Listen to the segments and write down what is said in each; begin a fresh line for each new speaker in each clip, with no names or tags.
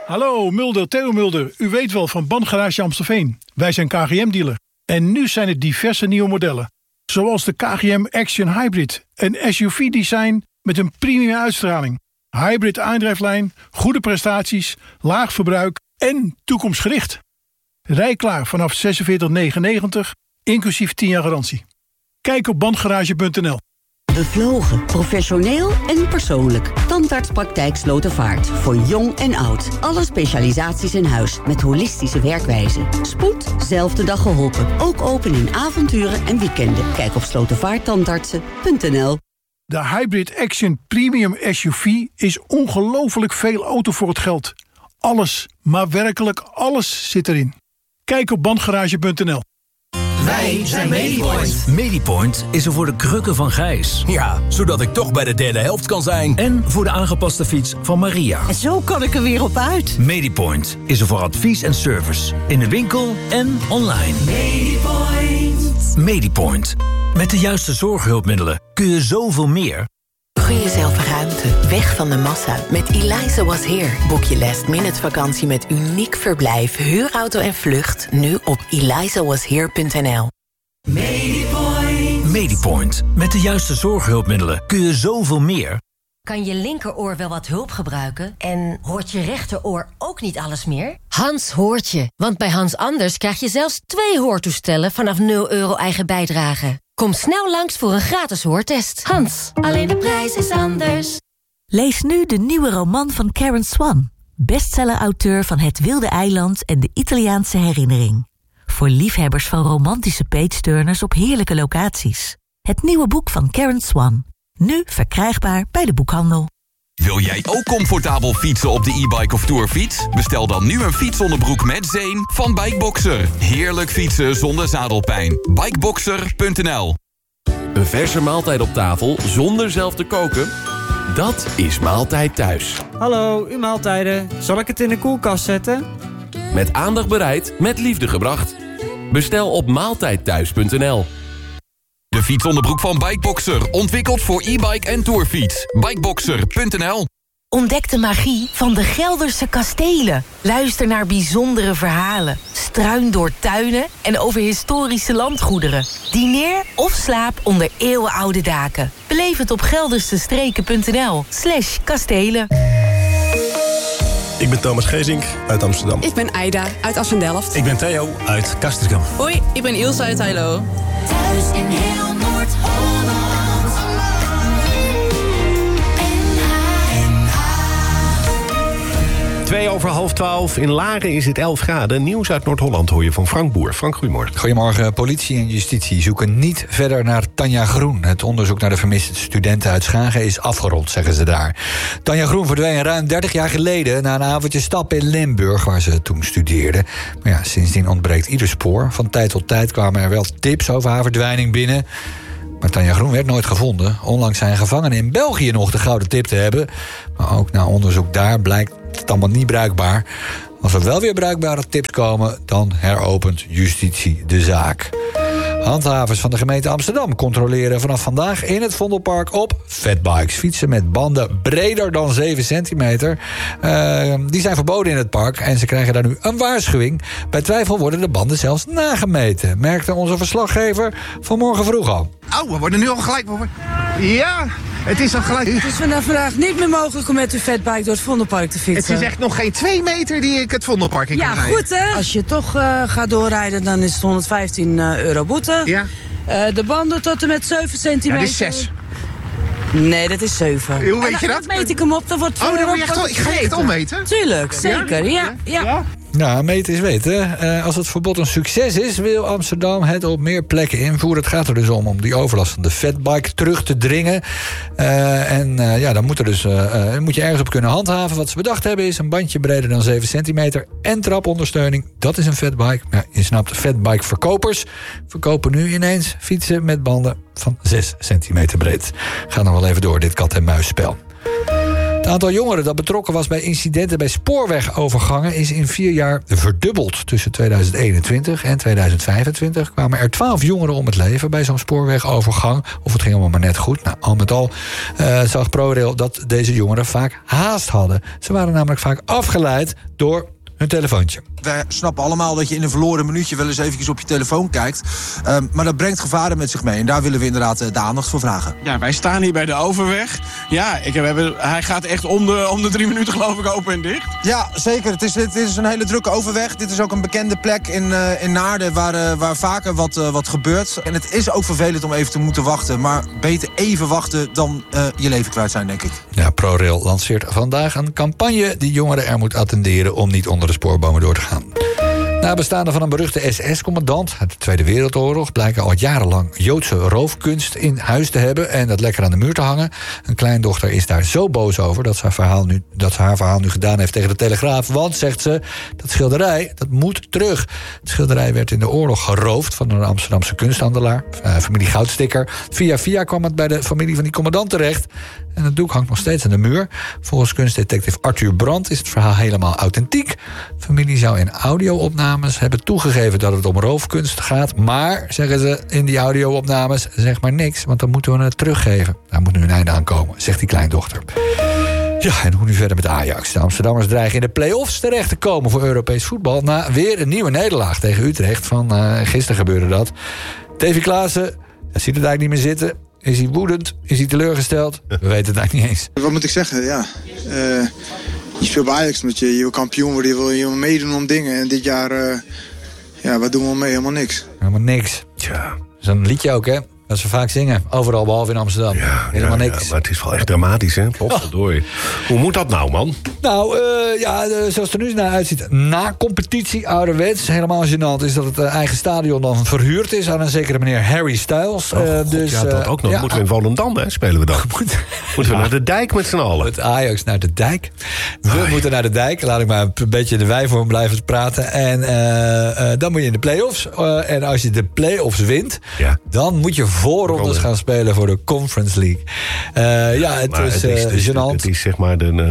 Hallo, Mulder, Theo Mulder. U weet wel van Bandgarage Amstelveen. Wij zijn KGM-dealer. En nu zijn er diverse nieuwe modellen. Zoals de KGM Action Hybrid. Een SUV-design met een premium uitstraling. Hybrid aandrijflijn, goede prestaties, laag verbruik en toekomstgericht. Rij klaar vanaf 46,99, inclusief 10 jaar garantie. Kijk op bandgarage.nl.
Bevlogen, professioneel en persoonlijk. Tandartspraktijk Slotervaart. Voor jong en oud. Alle specialisaties in huis met holistische werkwijze. Spoed, zelfde dag geholpen. Ook open in avonturen en weekenden. Kijk op slotervaarttandartsen.nl.
De Hybrid Action Premium SUV is ongelooflijk veel auto voor het geld. Alles, maar werkelijk alles zit erin. Kijk op bandgarage.nl.
Wij zijn Medipoint.
Medipoint is er voor de krukken van Gijs.
Ja, zodat ik toch bij de derde helft kan zijn.
En voor de aangepaste fiets van Maria.
En zo kan ik er weer op uit.
Medipoint is er voor advies en service. In de winkel en online.
Medipoint.
Medipoint. Met de juiste zorghulpmiddelen kun je zoveel meer.
Gun jezelf ruimte, weg van de massa. Met Eliza Was Here boek je last-minute vakantie met uniek verblijf, huurauto en vlucht. Nu op elizawashere.nl.
Medipoint.
Medipoint. Met de juiste zorghulpmiddelen kun je zoveel meer.
Kan je linkeroor wel wat hulp gebruiken? En hoort je rechteroor ook niet alles meer? Hans hoort je, want bij Hans Anders krijg je zelfs 2 hoortoestellen vanaf €0 eigen bijdrage. Kom snel langs voor een gratis hoortest. Hans, alleen de prijs is anders.
Lees nu de nieuwe roman van Karen Swan. Bestseller-auteur van Het Wilde Eiland en de Italiaanse Herinnering. Voor liefhebbers van romantische page-turners op heerlijke locaties. Het nieuwe boek van Karen Swan. Nu verkrijgbaar bij de boekhandel.
Wil jij ook comfortabel fietsen op de e-bike of tourfiets? Bestel dan nu een fietsonderbroek met zeem van Bikeboxer. Heerlijk fietsen zonder zadelpijn. Bikeboxer.nl.
Een verse maaltijd op tafel zonder zelf te koken? Dat is Maaltijd Thuis.
Hallo, uw maaltijden. Zal ik het in de koelkast zetten?
Met aandacht bereid, met liefde gebracht. Bestel op maaltijdthuis.nl.
De fietsonderbroek van Bikeboxer. Ontwikkeld voor e-bike en tourfiets. Bikeboxer.nl.
Ontdek de magie van de Gelderse kastelen. Luister naar bijzondere verhalen. Struin door tuinen en over historische landgoederen. Dineer of slaap onder eeuwenoude daken. Beleef het op geldersestreken.nl/kastelen.
Ik ben Thomas Gezink uit Amsterdam.
Ik ben Aida uit Assendelft.
Ik ben Theo uit Castricum.
Hoi, ik ben Ilse uit Heilo.
Thuis in heel Noord-Holland.
12:02. In Laren is het 11 graden. Nieuws uit Noord-Holland hoor je van Frank Boer. Frank, goedemorgen.
Goedemorgen. Politie en justitie zoeken niet verder naar Tanja Groen. Het onderzoek naar de vermiste studenten uit Schagen is afgerond, zeggen ze daar. Tanja Groen verdween ruim 30 jaar geleden na een avondje stappen in Limburg, waar ze toen studeerde. Maar ja, sindsdien ontbreekt ieder spoor. Van tijd tot tijd kwamen er wel tips over haar verdwijning binnen. Maar Tanja Groen werd nooit gevonden. Onlangs zijn gevangenen in België nog de gouden tip te hebben. Maar ook na onderzoek daar blijkt het allemaal niet bruikbaar. Als er wel weer bruikbare tips komen, dan heropent justitie de zaak. Handhavers van de gemeente Amsterdam controleren vanaf vandaag in het Vondelpark op fatbikes. Fietsen met banden breder dan 7 centimeter. Die zijn verboden in het park en ze krijgen daar nu een waarschuwing. Bij twijfel worden de banden zelfs nagemeten, merkte onze verslaggever vanmorgen vroeg al.
Oh, we worden nu al gelijk. Ja, het is al gelijk.
Het is vandaag niet meer mogelijk om met uw fatbike door het Vondelpark te fietsen.
Het is echt nog geen 2 meter die ik het Vondelpark in kan rijden.
Ja, goed hè. Als je toch gaat doorrijden, dan is het €115 boete.
Ja.
De banden tot en met 7 centimeter.
Ja, dat is 6.
Nee, dat is 7.
Hoe weet je dat?
Dan meet ik hem op, dan wordt
dan ga je echt ometen?
Tuurlijk, zeker, ja.
Ja, meten is weten. Als het verbod een succes is, wil Amsterdam het op meer plekken invoeren. Het gaat er dus om die overlast van de fatbike terug te dringen. Dan moet je ergens op kunnen handhaven. Wat ze bedacht hebben is een bandje breder dan 7 centimeter en trapondersteuning. Dat is een fatbike. Ja, je snapt, fatbike-verkopers verkopen nu ineens fietsen met banden van 6 centimeter breed. Ga nog wel even door, dit kat-en-muisspel. Het aantal jongeren dat betrokken was bij incidenten bij spoorwegovergangen is in 4 jaar verdubbeld. Tussen 2021 en 2025 kwamen er 12 jongeren om het leven bij zo'n spoorwegovergang. Of het ging allemaal maar net goed. Nou, al met al zag ProRail dat deze jongeren vaak haast hadden. Ze waren namelijk vaak afgeleid door hun telefoontje.
Wij snappen allemaal dat je in een verloren minuutje wel eens eventjes op je telefoon kijkt. Maar dat brengt gevaren met zich mee. En daar willen we inderdaad de aandacht voor vragen.
Ja, wij staan hier bij de overweg. Ja, hij gaat echt om de 3 minuten geloof ik open en dicht.
Ja, zeker. Het is een hele drukke overweg. Dit is ook een bekende plek in Naarden waar vaker wat gebeurt. En het is ook vervelend om even te moeten wachten. Maar beter even wachten dan je leven kwijt zijn, denk ik.
Ja, ProRail lanceert vandaag een campagne die jongeren er moet attenderen om niet onder de spoorbomen door te gaan. Nabestaanden van een beruchte SS-commandant uit de Tweede Wereldoorlog blijken al jarenlang Joodse roofkunst in huis te hebben en dat lekker aan de muur te hangen. Een kleindochter is daar zo boos over dat ze haar verhaal nu gedaan heeft tegen de Telegraaf. Want, zegt ze, dat schilderij, dat moet terug. Het schilderij werd in de oorlog geroofd van een Amsterdamse kunsthandelaar, familie Goudstikker. Via kwam het bij de familie van die commandant terecht. En het doek hangt nog steeds aan de muur. Volgens kunstdetective Arthur Brandt is het verhaal helemaal authentiek. De familie zou in audio-opnames hebben toegegeven dat het om roofkunst gaat. Maar, zeggen ze in die audio-opnames, zeg maar niks, want dan moeten we het teruggeven. Daar moet nu een einde aan komen, zegt die kleindochter. Ja, en hoe nu verder met Ajax? De Amsterdammers dreigen in de play-offs terecht te komen voor Europees voetbal na weer een nieuwe nederlaag tegen Utrecht. Gisteren gebeurde dat. Davy Klaassen ziet het eigenlijk niet meer zitten. Is hij woedend? Is hij teleurgesteld? We weten het eigenlijk niet eens.
Wat moet ik zeggen? Ja, je speelt bij Ajax, je wil kampioen worden, je wil meedoen om dingen. En dit jaar, wat doen we mee? Helemaal niks.
Helemaal niks. Tja. Dat is een liedje ook, hè? Dat ze vaak zingen. Overal, behalve in Amsterdam. Helemaal niks.
Ja, maar het is wel echt dramatisch, hè? Potverdorie. Hoe moet dat nou, man?
Nou, zoals het er nu naar uitziet. Na competitie, ouderwets. Helemaal gênant is dat het eigen stadion dan verhuurd is aan een zekere meneer Harry Styles.
Dus, dat ook nog. Moeten we in Volendam, hè? Spelen we dan. Moeten we naar de dijk met z'n allen.
Met Ajax naar de dijk. We moeten naar de dijk. Laat ik maar een beetje de wijvorm blijven praten. En dan moet je in de play-offs. En als je de play-offs wint, dan moet je voorrondes gaan spelen voor de Conference League. Het is gênant.
Het is zeg maar de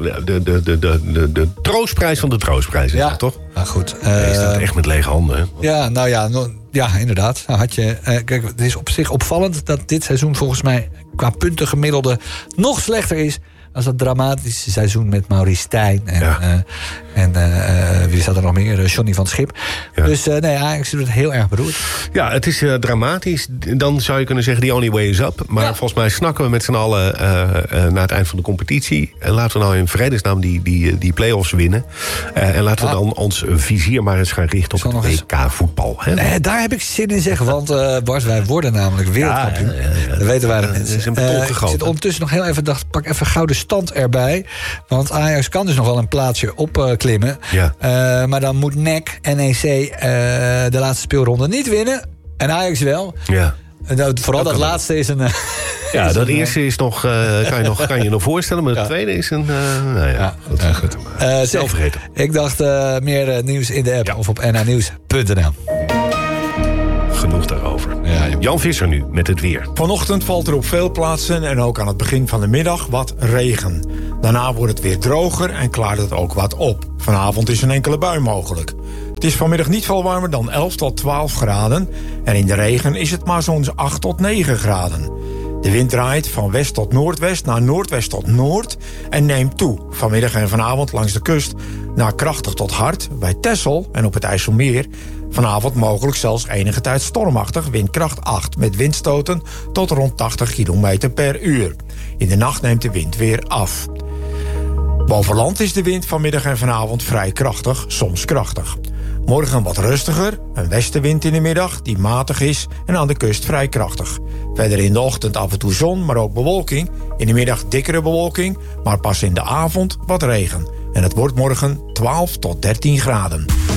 troostprijs van de troostprijs, toch?
Nou goed.
Is dat echt met lege handen, hè?
Ja, inderdaad. Nou, kijk, het is op zich opvallend dat dit seizoen volgens mij qua puntengemiddelde nog slechter is als dat dramatische seizoen met Maurice Stijn. En wie zat er nog meer? Johnny van het Schip. Ja. Dus Ajax doet het heel erg beroerd.
Ja, het is dramatisch. Dan zou je kunnen zeggen, the only way is up. Maar volgens mij snakken we met z'n allen naar het eind van de competitie. En laten we nou in vredesnaam die play-offs winnen. En laten we dan ons vizier maar eens gaan richten op het WK-voetbal.
Daar heb ik zin in, zeg. Want Bart, wij worden namelijk wereldkampioen. Dat weten wij nog niet.
Het is een beton gegoten.
Ik zit ondertussen nog heel even, pak even gouden stand erbij. Want Ajax kan dus nog wel een plaatsje opklimmen. Maar dan moet NEC de laatste speelronde niet winnen. En Ajax wel.
Ja.
Vooral dat laatste is een...
dat eerste is nog, kan je nog voorstellen. Maar het tweede is een... goed. Zelf vergeten.
Ik dacht meer nieuws in de app of op nhnieuws.nl.
Genoeg daarover. Jan Visser nu met het weer.
Vanochtend valt er op veel plaatsen en ook aan het begin van de middag wat regen. Daarna wordt het weer droger en klaart het ook wat op. Vanavond is een enkele bui mogelijk. Het is vanmiddag niet veel warmer dan 11 tot 12 graden. En in de regen is het maar zo'n 8 tot 9 graden. De wind draait van west tot noordwest naar noordwest tot noord en neemt toe. Vanmiddag en vanavond langs de kust naar krachtig tot hard bij Texel en op het IJsselmeer. Vanavond mogelijk zelfs enige tijd stormachtig, windkracht 8... met windstoten tot rond 80 km per uur. In de nacht neemt de wind weer af. Boven land is de wind vanmiddag en vanavond vrij krachtig, soms krachtig. Morgen wat rustiger, een westenwind in de middag die matig is en aan de kust vrij krachtig. Verder in de ochtend af en toe zon, maar ook bewolking. In de middag dikkere bewolking, maar pas in de avond wat regen. En het wordt morgen 12 tot 13 graden.